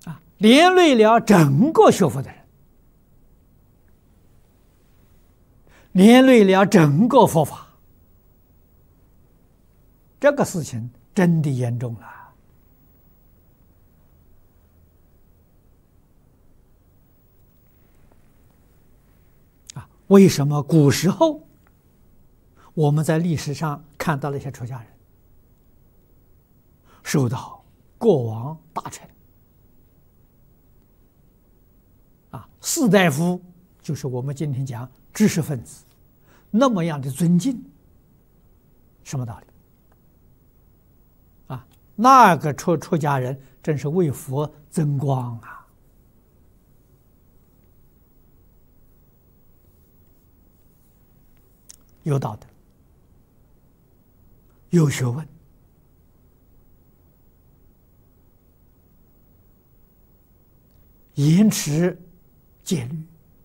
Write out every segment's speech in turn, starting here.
连累了整个学佛的人，连累了整个佛法，这个事情真的严重了。为什么古时候我们在历史上看到了一些出家人受到国王大臣士大夫，就是我们今天讲知识分子那么样的尊敬？什么道理？那个出家人真是为佛增光啊！有道德，有学问，严持戒律，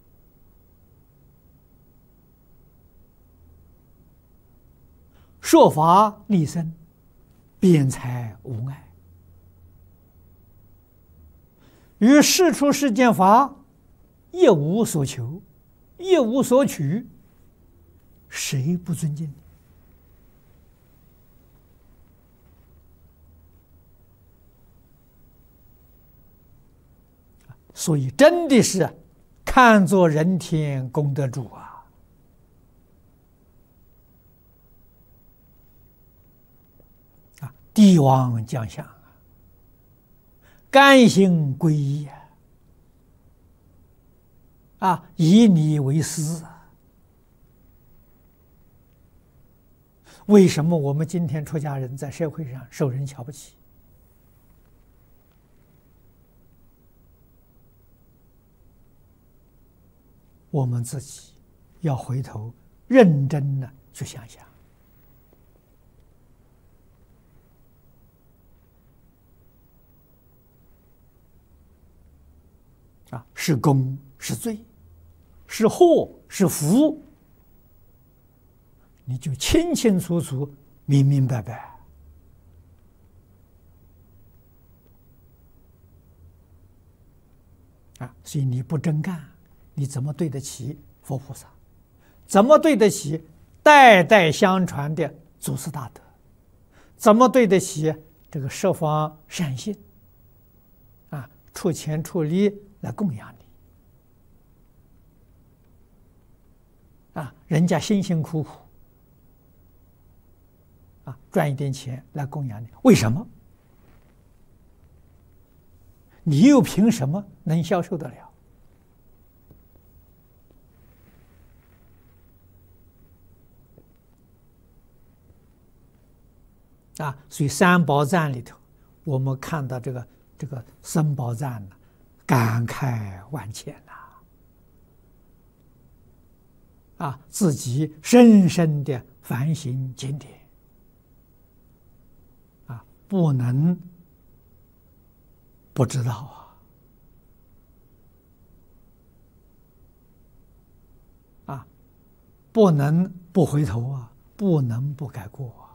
说法利生，辩才无碍，于世出世间法一无所求，一无所取，谁不尊敬你？所以真的是看作人天功德主帝王将相甘心皈依以你为师为什么我们今天出家人在社会上受人瞧不起？我们自己要回头认真的去想想是功是罪，是祸是福，你就清清楚楚、明明白白。所以你不真干，你怎么对得起佛菩萨？怎么对得起代代相传的祖师大德？怎么对得起这个十方善信？出钱出力来供养你人家辛辛苦苦赚一点钱来供养你，为什么？你又凭什么能消受得了？所以三宝赞里头，我们看到这个僧宝赞呢，感慨万千自己深深的反省经典不能不知道不能不回头不能不改过